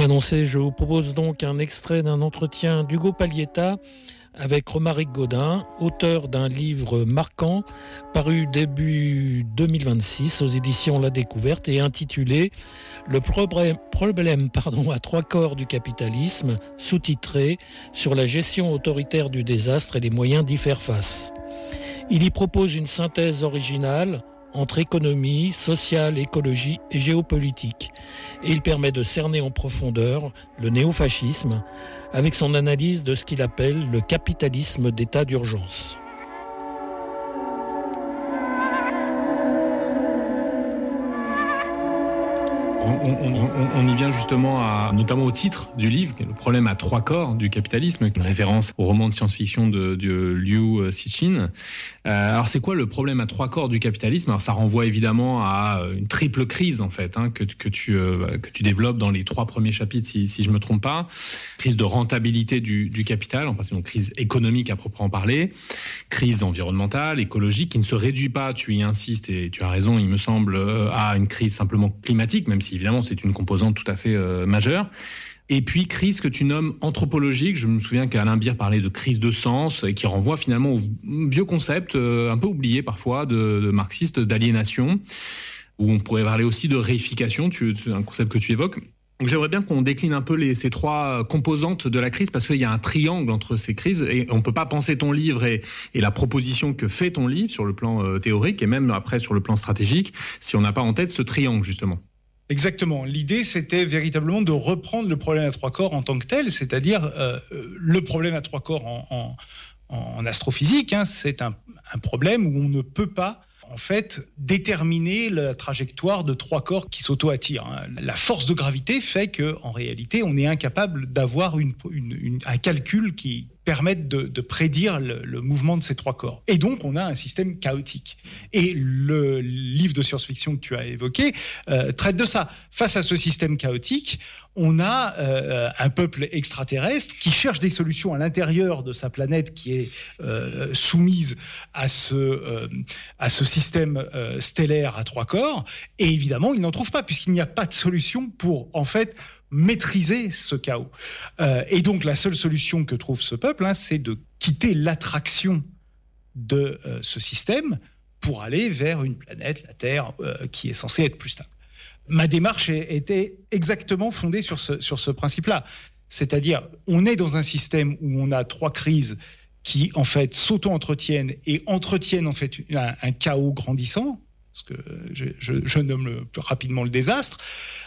annoncé, je vous propose donc un extrait d'un entretien d'Hugo Paglietta avec Romaric Gaudin, auteur d'un livre marquant paru début 2026 aux éditions La Découverte et intitulé « Le problème à trois corps du capitalisme », sous-titré « Sur la gestion autoritaire du désastre et les moyens d'y faire face ». Il y propose une synthèse originale entre économie, sociale, écologie et géopolitique. Et il permet de cerner en profondeur le néofascisme avec son analyse de ce qu'il appelle le capitalisme d'état d'urgence. On y vient justement notamment au titre du livre, le problème à trois corps du capitalisme, une référence au roman de science-fiction de Liu Cixin. Alors c'est quoi le problème à trois corps du capitalisme ? Alors ça renvoie évidemment à une triple crise en fait, que tu développes dans les 3 premiers chapitres si je me trompe pas. Crise de rentabilité du capital, en particulier une crise économique à proprement parler, crise environnementale, écologique, qui ne se réduit pas, tu y insistes et tu as raison, il me semble, à une crise simplement climatique, même si évidemment c'est une composante tout à fait majeure. Et puis, crise que tu nommes anthropologique. Je me souviens qu'Alain Birr parlait de crise de sens, et qui renvoie finalement au vieux concept, un peu oublié parfois, de marxiste, d'aliénation, où on pourrait parler aussi de réification, c'est un concept que tu évoques. Donc, j'aimerais bien qu'on décline un peu ces 3 composantes de la crise, parce qu'il y a un triangle entre ces crises, et on ne peut pas penser ton livre et la proposition que fait ton livre sur le plan théorique, et même après sur le plan stratégique, si on n'a pas en tête ce triangle, justement. Exactement. L'idée, c'était véritablement de reprendre le problème à 3 corps en tant que tel, c'est-à-dire le problème à 3 corps en astrophysique, c'est un problème où on ne peut pas en fait déterminer la trajectoire de 3 corps qui s'auto-attirent. La force de gravité fait que, en réalité, on est incapable d'avoir un calcul qui permettent de prédire le mouvement de ces 3 corps. Et donc, on a un système chaotique. Et le livre de science-fiction que tu as évoqué traite de ça. Face à ce système chaotique, on a un peuple extraterrestre qui cherche des solutions à l'intérieur de sa planète qui est soumise à ce système stellaire à 3 corps. Et évidemment, il n'en trouve pas, puisqu'il n'y a pas de solution pour, en fait, maîtriser ce chaos. Et donc, la seule solution que trouve ce peuple, c'est de quitter l'attraction de ce système pour aller vers une planète, la Terre, qui est censée être plus stable. Ma démarche était exactement fondée sur ce principe-là. C'est-à-dire, on est dans un système où on a 3 crises qui, en fait, s'auto-entretiennent et entretiennent, en fait, un chaos grandissant, ce que je nomme rapidement le désastre.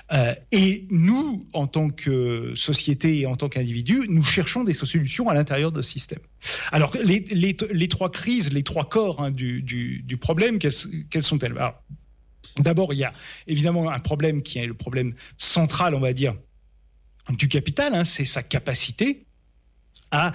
Et nous, en tant que société et en tant qu'individu, nous cherchons des solutions à l'intérieur de ce système. Alors, les 3 crises, les 3 corps du problème, quelles sont-elles ? Alors, d'abord, il y a évidemment un problème qui est le problème central, on va dire, du capital, c'est sa capacité à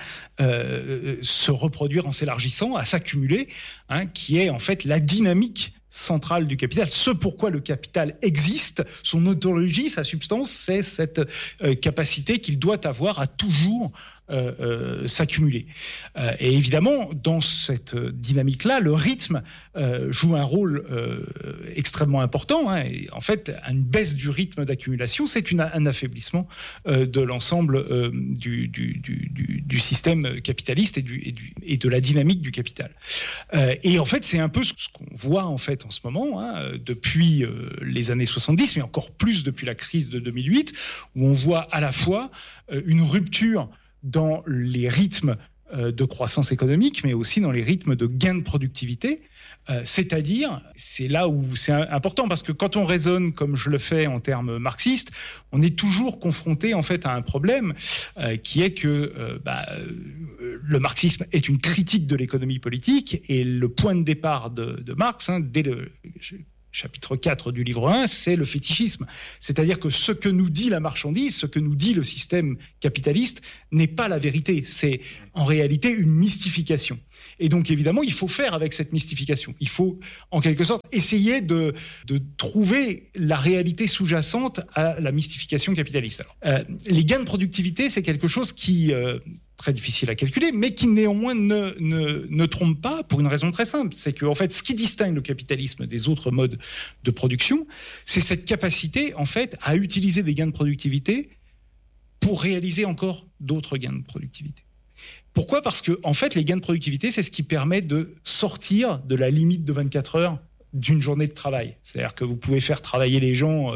se reproduire en s'élargissant, à s'accumuler, qui est en fait la dynamique centrale du capital. Ce pourquoi le capital existe, son ontologie, sa substance, c'est cette capacité qu'il doit avoir à toujours s'accumuler. Et évidemment, dans cette dynamique-là, le rythme joue un rôle extrêmement important. Et en fait, une baisse du rythme d'accumulation, c'est un affaiblissement de l'ensemble du système capitaliste et de la dynamique du capital. Et en fait, c'est un peu ce qu'on voit en fait en ce moment, depuis les années 70, mais encore plus depuis la crise de 2008, où on voit à la fois une rupture dans les rythmes de croissance économique, mais aussi dans les rythmes de gain de productivité. C'est-à-dire, c'est là où c'est important, parce que quand on raisonne comme je le fais en termes marxistes, on est toujours confronté en fait à un problème qui est que le marxisme est une critique de l'économie politique, et le point de départ de Marx, dès le chapitre 4 du livre 1, c'est le fétichisme. C'est-à-dire que ce que nous dit la marchandise, ce que nous dit le système capitaliste, n'est pas la vérité. C'est en réalité une mystification. Et donc, évidemment, il faut faire avec cette mystification. Il faut, en quelque sorte, essayer de trouver la réalité sous-jacente à la mystification capitaliste. Alors, les gains de productivité, c'est quelque chose qui très difficile à calculer, mais qui néanmoins ne trompe pas pour une raison très simple. C'est que, en fait, ce qui distingue le capitalisme des autres modes de production, c'est cette capacité, en fait, à utiliser des gains de productivité pour réaliser encore d'autres gains de productivité. Pourquoi ? Parce que, en fait, les gains de productivité, c'est ce qui permet de sortir de la limite de 24 heures d'une journée de travail. C'est-à-dire que vous pouvez faire travailler les gens,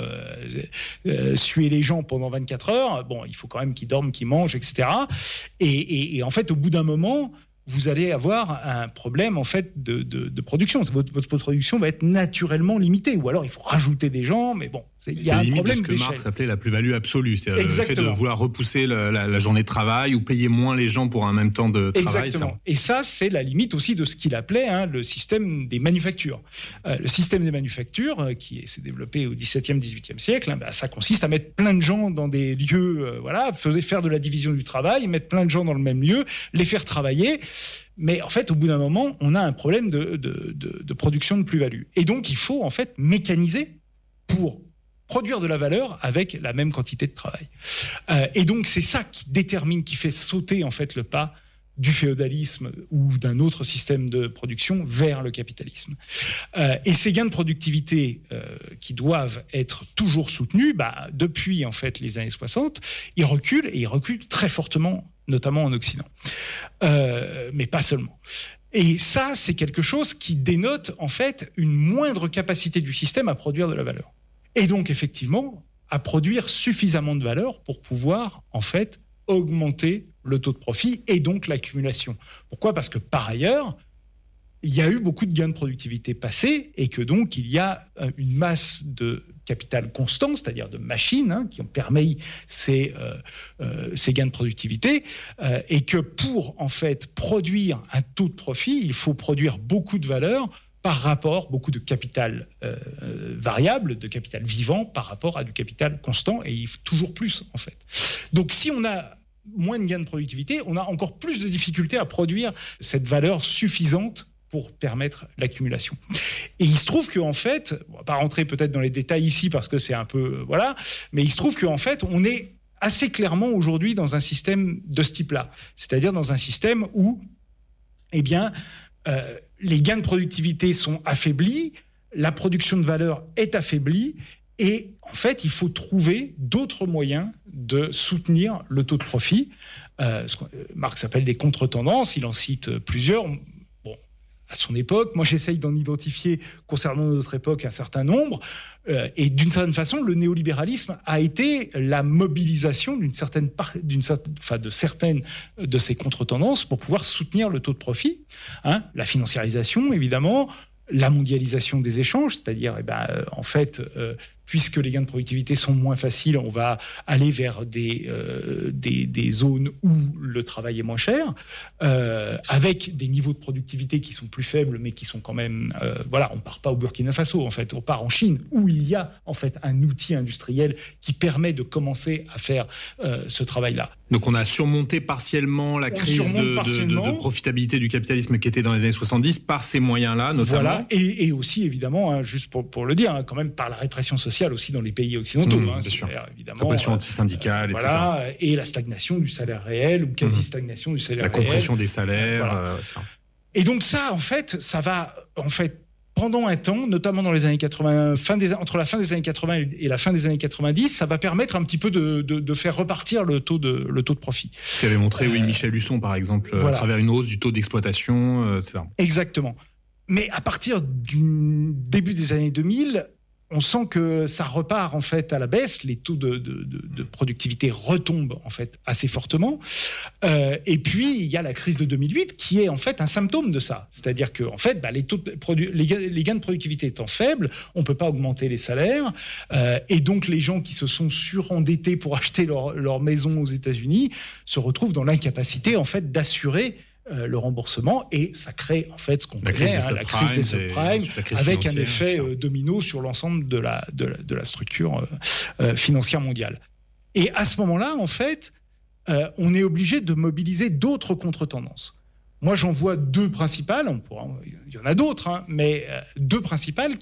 suer les gens pendant 24 heures. Bon, il faut quand même qu'ils dorment, qu'ils mangent, etc. Et en fait, au bout d'un moment, vous allez avoir un problème en fait de production. Votre production va être naturellement limitée. Ou alors, il faut rajouter des gens, mais bon, il y a un problème d'échelle. C'est ce que Marx appelait la plus-value absolue. C'est le fait de vouloir repousser la journée de travail ou payer moins les gens pour un même temps de travail. Exactement. Et ça, c'est la limite aussi de ce qu'il appelait le système des manufactures. Le système des manufactures, qui s'est développé au XVIIe, XVIIIe siècle, ça consiste à mettre plein de gens dans des lieux, faire de la division du travail, mettre plein de gens dans le même lieu, les faire travailler. Mais en fait, au bout d'un moment, on a un problème de production de plus-value. Et donc, il faut en fait mécaniser pour produire de la valeur avec la même quantité de travail. Et donc, c'est ça qui fait sauter en fait le pas du féodalisme ou d'un autre système de production vers le capitalisme. Et ces gains de productivité qui doivent être toujours soutenus, depuis en fait les années 60, ils reculent très fortement, notamment en Occident. Mais pas seulement. Et ça, c'est quelque chose qui dénote en fait une moindre capacité du système à produire de la valeur. Et donc, effectivement, à produire suffisamment de valeur pour pouvoir, en fait, augmenter le taux de profit et donc l'accumulation. Pourquoi ? Parce que, par ailleurs, il y a eu beaucoup de gains de productivité passés et que donc, il y a une masse de capital constant, c'est-à-dire de machines qui ont permis ces gains de productivité et que pour, en fait, produire un taux de profit, il faut produire beaucoup de valeur par rapport, beaucoup de capital variable, de capital vivant par rapport à du capital constant, et il faut toujours plus, en fait. Donc, si on a moins de gains de productivité, on a encore plus de difficultés à produire cette valeur suffisante pour permettre l'accumulation. Et il se trouve qu'en fait, on ne va pas rentrer peut-être dans les détails ici parce que c'est un peu... mais il se trouve qu'en fait, on est assez clairement aujourd'hui dans un système de ce type-là. C'est-à-dire dans un système où, les gains de productivité sont affaiblis, la production de valeur est affaiblie, et en fait, il faut trouver d'autres moyens de soutenir le taux de profit. Ce que Marx appelle des contre-tendances, il en cite plusieurs. Bon, à son époque, moi j'essaye d'en identifier concernant notre époque un certain nombre, et d'une certaine façon, le néolibéralisme a été la mobilisation de certaines de ces contre-tendances pour pouvoir soutenir le taux de profit. La financiarisation, évidemment, la mondialisation des échanges, c'est-à-dire, en fait, puisque les gains de productivité sont moins faciles, on va aller vers des zones où le travail est moins cher, avec des niveaux de productivité qui sont plus faibles, mais qui sont quand même... on ne part pas au Burkina Faso, en fait, on part en Chine, où il y a en fait un outil industriel qui permet de commencer à faire ce travail-là. Donc on a surmonté partiellement la crise de profitabilité du capitalisme qui était dans les années 70 par ces moyens-là, notamment. Voilà, et aussi, évidemment, juste pour le dire, quand même par la répression sociale aussi dans les pays occidentaux. Bien sûr. Évidemment, répression antisyndicale, etc. Et la stagnation du salaire réel, ou quasi-stagnation du salaire réel. La compression des salaires. Et donc ça, en fait, ça va... En fait, pendant un temps, notamment dans les années 80, entre la fin des années 80 et la fin des années 90, ça va permettre un petit peu de faire repartir le taux de profit. Ce qu'avait montré Michel Husson, par exemple, à travers une hausse du taux d'exploitation, etc. Exactement. Mais à partir du début des années 2000, on sent que ça repart en fait à la baisse, les taux de productivité retombent en fait assez fortement. Et puis il y a la crise de 2008 qui est en fait un symptôme de ça. C'est-à-dire que en fait, les gains de productivité étant faibles, on peut pas augmenter les salaires, et donc les gens qui se sont surendettés pour acheter leur maison aux États-Unis se retrouvent dans l'incapacité en fait d'assurer le remboursement, et ça crée en fait ce qu'on connaît, la crise des subprimes, avec un effet domino sur l'ensemble de la structure financière mondiale. Et à ce moment-là, en fait, on est obligé de mobiliser d'autres contre-tendances. Moi, j'en vois deux principales, il y en a d'autres, mais deux principales